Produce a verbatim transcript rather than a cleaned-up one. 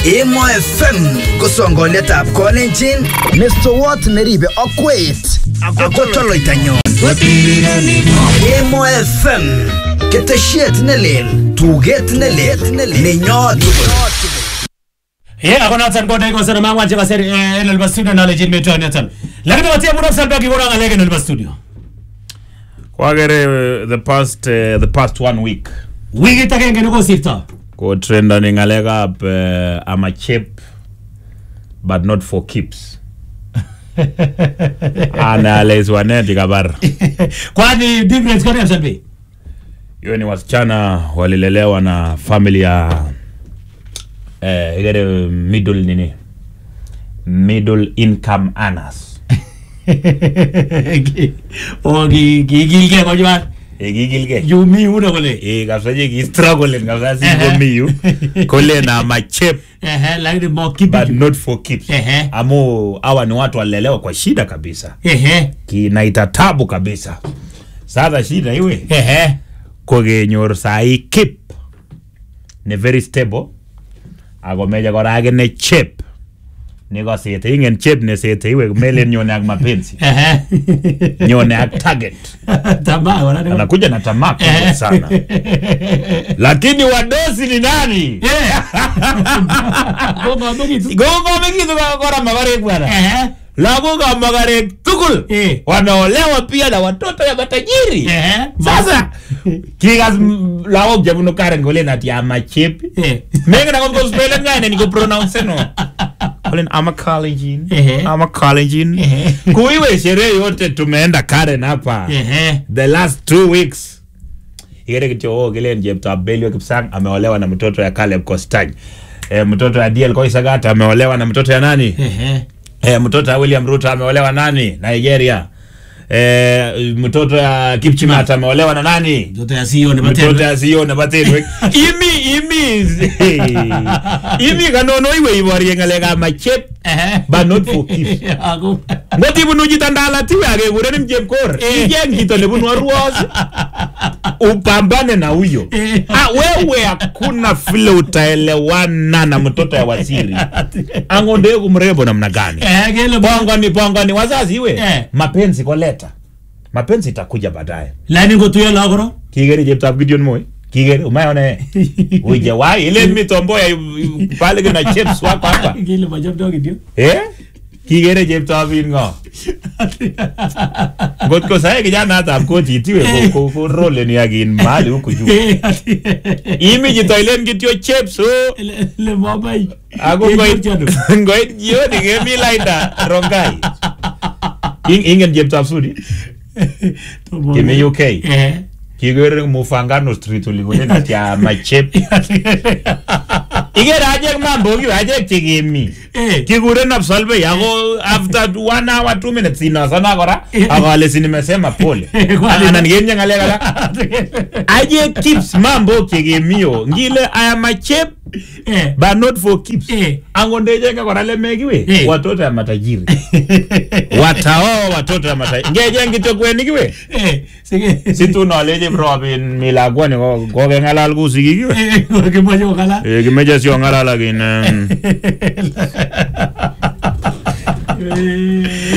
Emo F M kusongoletab Kolenjin Mister Watt neribe okwet ako toloitanyo. Emo F M keteshiet nelel, tuget nelel, nenyo tugul. Yeah, ako natin ko dahil ko sa naman wajib kasi Enelba Studio na legit meto natin. Lakini watia muna salba kiwala ngalege Enelba Studio. Kwa gere the past uh, the past one week. Wiki takenge nuko sifta. Ko trenda ni ngalega up uh, I'm a chip but not for keeps. Ana ales waneti kabar. Kwa ni difference kwa msalbi. Yo ni wasichana walilelewa na familia eh gere middle nini middle income earners. Ogi gigilge kwa jwa E gigilge you me una kole e kasaje ki struggle ngasa si go miyu kole na ma chip eh like more keep but not for keeps. Eh Amo hawa ni watu walelewa kwa shida kabisa. Eh Kinaita tabu kabisa. Sasa shida iwe eh kogenyor sai keep ne very stable agomeja korage ne chip niko sete ingen chip ne sete iwe mele nyone ak mapenzi eh nyone ak target tamaa wana anakuja na tamaa kubwa sana lakini wadosi ni nani gogo mengi gogo mengi tukakora magare bwana eh lago kama magare tukul eh wanaolewa pia na watoto ya matajiri eh sasa kigas lago jabuno karen gole na tia ma chip eh menga na ko spell ngane ni ko pronounce no Colin ama Kalenjin eh ama Kalenjin kuiwe sherehe yote tumeenda Karen hapa eh the last two weeks igere kityo oh Glen Jepta Belio Kipsang ameolewa na mtoto ya Caleb Kostany eh mtoto ya D L Koisagata ameolewa na mtoto ya nani eh eh mtoto ya William Ruto ameolewa nani Nigeria eh mtoto ya Kipchimata ameolewa na nani mtoto ya C E O ne batero mtoto ya C E O ne batero imi imi imi kanono iwe ibori ngalega ma chip eh but not for keeps ago ngoti bunu jitandala tiwe age gure ni mjemkor ije ngito ne bunu ruos upambane na huyo ah wewe hakuna vile utaelewana na mtoto ya waziri angonde kumrembo namna gani eh gele bongo ni bongo ni wazazi iwe eh. mapenzi koleta mapenzi itakuja baadaye lani ngo tuyo lagoro kigeri Jepta Gideon Moi kigeri umeona uje wai ile mitombo ya pale na chips wako hapa gele majabdo gidio eh kigere Jepta Bingo God ko sai kijana hata mkoti tiwe ko ko role ni agin mali huku juu imi jitoilen kityo chips o le babai ago ngoit ngoit jioni gemi laida rongai ingen Jepta Sudi kimi U K eh kigere mufangano street uligole na tia my chip igere aje mambo ki aje chigemi eh kigure na solve yago after one hour two minutes ina sana kora agale sinimesema pole ana ngenya ngale kala aje keeps mambo chigemio ngile I am a chip eh but not for keeps eh angondeje ngora le megiwe eh. watoto ya matajiri watao watoto ya matajiri ngeje ngito kweni kiwe eh sige situ knowledge bro bin milagwani go go ngalal kusikiwe eh ko kemojo kala eh kimeje sio ngalala kin